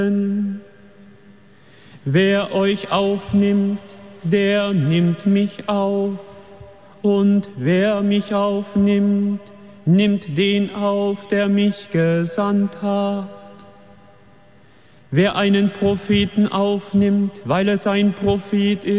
Wer euch aufnimmt, der nimmt mich auf. Und wer mich aufnimmt, nimmt den auf, der mich gesandt hat. Wer einen Propheten aufnimmt, weil es ein Prophet ist,